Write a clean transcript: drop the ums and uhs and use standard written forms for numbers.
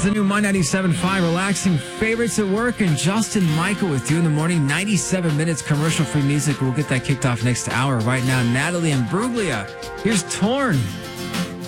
the new My 97.5 relaxing favorites at work, and Justin Michael with you in the morning. 97 minutes commercial-free music. We'll get that kicked off next hour. Right now, Natalie and Bruglia. Here's Torn.